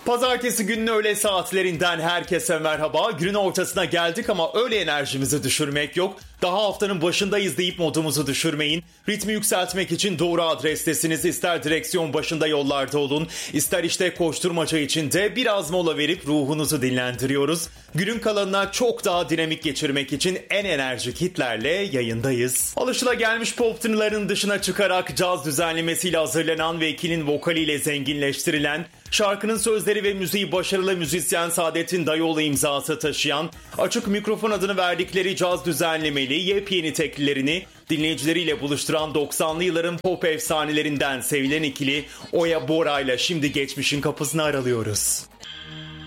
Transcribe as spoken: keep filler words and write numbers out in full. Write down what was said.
Pazartesi günün öğle saatlerinden herkese merhaba. Günün ortasına geldik ama öğle enerjimizi düşürmek yok. Daha haftanın başındayız deyip modumuzu düşürmeyin. Ritmi yükseltmek için doğru adrestesiniz. İster direksiyon başında yollarda olun, ister işte koşturmaca içinde biraz mola verip ruhunuzu dinlendiriyoruz. Günün kalanına çok daha dinamik geçirmek için en enerjik hitlerle yayındayız. Alışılagelmiş pop tınıların dışına çıkarak caz düzenlemesiyle hazırlanan ve ikinin vokaliyle zenginleştirilen, şarkının sözleri ve müziği başarılı müzisyen Saadettin Dayıoğlu imzası taşıyan, Açık Mikrofon adını verdikleri caz düzenlemeli yepyeni teklilerini dinleyicileriyle buluşturan doksanlı yılların pop efsanelerinden sevilen ikili Oya Bora ile şimdi geçmişin kapısını aralıyoruz.